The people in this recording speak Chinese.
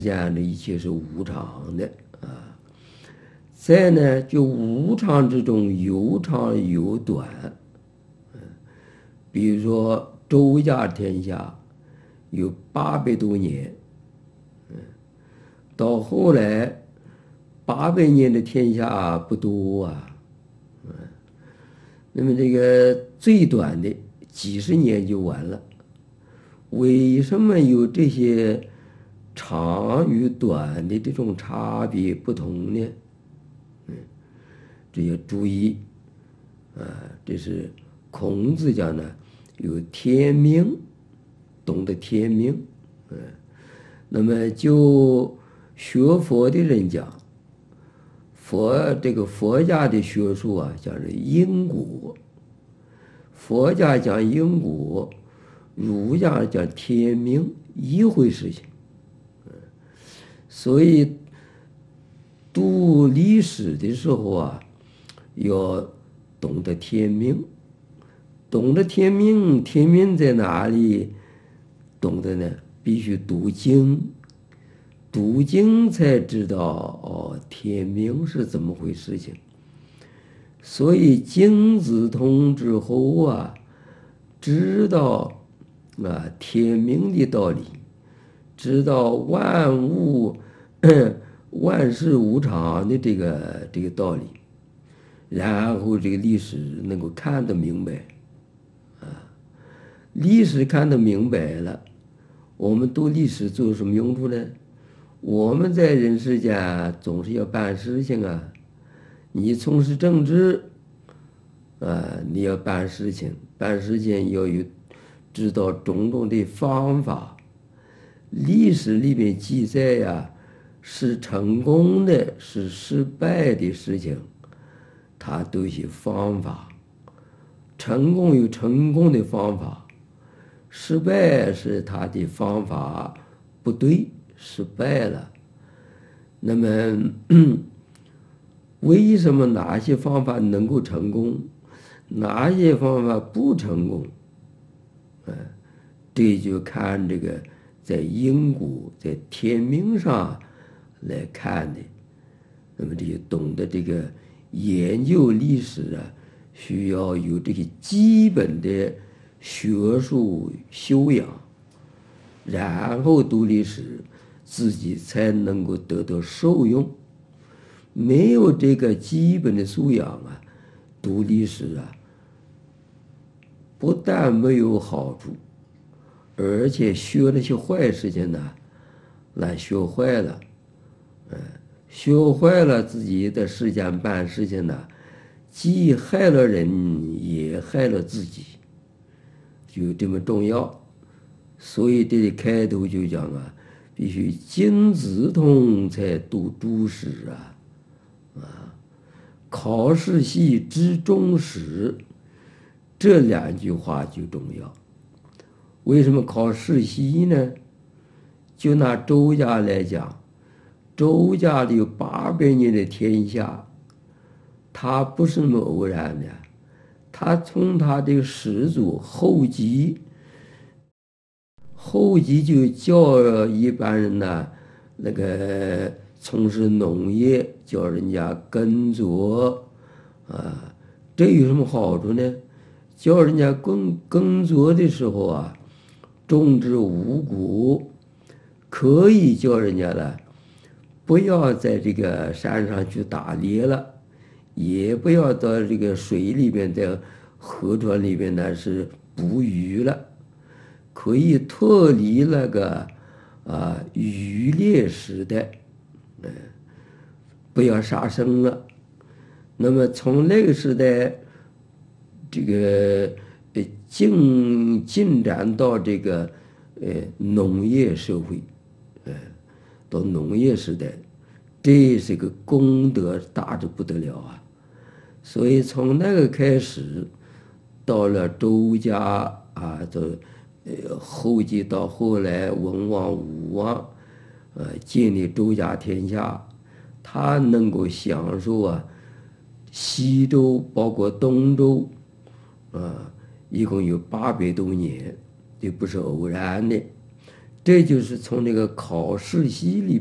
间这一切是无常的啊。再呢，就无常之中有长有短。比如说周家天下有800多年，到后来800年的天下不多啊。那么这个最短的几十年就完了。为什么有这些长与短的这种差别不同呢？这要注意啊。这是孔子讲的，有天命，懂得天命。那么就学佛的人讲，佛家的学术啊，讲是因果。佛家讲因果，儒家讲天命，一回事情。所以读历史的时候啊，要懂得天命。懂得天命，天命在哪里？懂得呢，必须读经，读经才知道天命是怎么回事情。所以经子通之后啊，知道天命的道理，知道万物万事无常的这个道理，然后这个历史能够看得明白。历史看得明白了，我们读历史做什么用处呢？我们在人世间总是要办事情啊。你从事政治你要办事情，办事情要有知道种种的方法。历史里面记载呀，是成功的，是失败的事情，它都有方法。成功有成功的方法，失败是他的方法不对，失败了。那么为什么哪些方法能够成功，哪些方法不成功？这就看这个在因果在天命上来看的。那么这些懂得这个研究历史啊，需要有这个基本的学术修养，然后读历史，自己才能够得到受用。没有这个基本的素养啊，读历史啊，不但没有好处，而且学那些坏事情呢，那学坏了，学坏了自己的时间办事情呢，既害了人，也害了自己，就这么重要。所以这里开头就讲啊，必须经子通才读诸史啊。考试系知中史，这2句话就重要。为什么考世系呢？就拿周家来讲，周家里有800年的天下，他不是那么偶然的。他从他这个始祖后继就教一般人呢，那个从事农业，叫人家耕作这有什么好处呢？叫人家耕作的时候啊，种植五谷，可以叫人家呢，不要在这个山上去打猎了，也不要到这个水里边，在河川里边呢是捕鱼了，可以脱离那个渔猎时代，不要杀生了。那么从那个时代，这个进展到这个农业社会，到农业时代，这是个功德大得不得了啊！所以从那个开始，到了周家到后继，到后来文王、武王，建立周家天下，他能够享受西周包括东周，一共有800多年，这不是偶然的。 这就是从那个考试系里